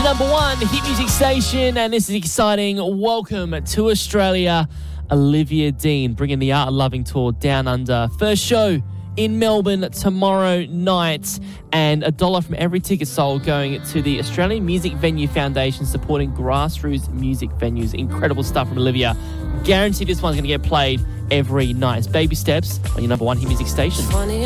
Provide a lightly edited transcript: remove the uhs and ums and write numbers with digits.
number one hit music station, and this is exciting. Welcome to Australia, Olivia Dean, bringing the Art of Loving tour down under. First show in Melbourne tomorrow night, and $1 from every ticket sold going to the Australian Music Venue Foundation, supporting grassroots music venues. Incredible stuff from Olivia. Guarantee this one's going to get played every night. It's Baby Steps on your number one hit music station.